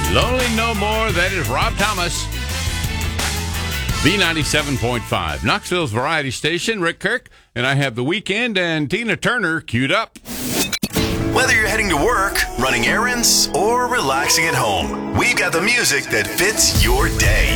Lonely No More. That is Rob Thomas. B97.5, Knoxville's variety station. Rick Kirk, and I have The Weeknd and Tina Turner queued up. Whether you're heading to work, running errands, or relaxing at home, we've got the music that fits your day.